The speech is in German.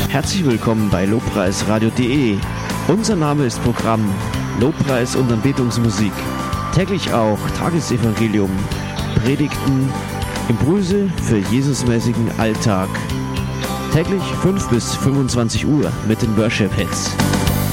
Herzlich willkommen bei lobpreisradio.de. Unser Name ist Programm Lobpreis und Anbetungsmusik. Täglich auch Tagesevangelium, Predigten, Impulse für Jesusmäßigen Alltag. Täglich 5 bis 25 Uhr mit den Worship Hits.